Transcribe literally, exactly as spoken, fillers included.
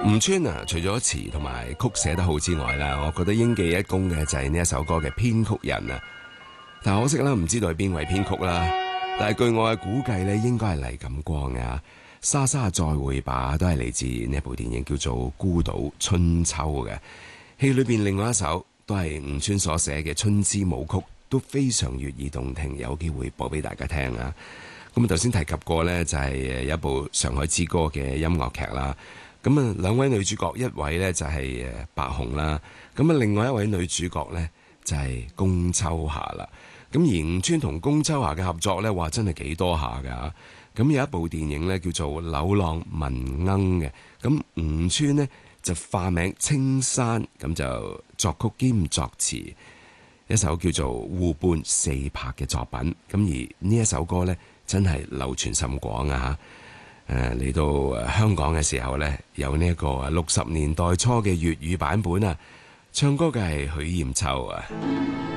吳川啊，除咗詞同埋曲寫得好之外啦，我覺得應記一功嘅就係呢一首歌嘅編曲人啊。但可惜啦，唔知道係邊位編曲啦。但係據我嘅估計咧，應該係黎錦光啊。莎莎再會吧都係嚟自呢部電影叫做《孤島春秋》嘅戲裏邊，另外一首都係吳川所寫嘅《春之舞曲》，都非常悅耳動聽，有機會播俾大家聽啊。咁啊，頭先提及過呢，就係有一部《上海之歌》嘅音樂劇啦。咁啊，兩位女主角，一位呢就係誒白虹啦，咁啊，另外一位女主角呢就係龔秋霞啦。咁而吳川同龔秋霞嘅合作呢，話真係幾多下噶。咁有一部電影呢叫做《柳浪聞鶯》嘅，咁吳川呢就化名青山，咁就作曲兼作詞，一首叫做《互伴四拍》嘅作品。咁而呢一首歌呢，真係流傳甚廣啊！誒嚟到香港嘅時候呢，有呢一個六十年代初嘅粵語版本啊，唱歌嘅係許艷秋啊。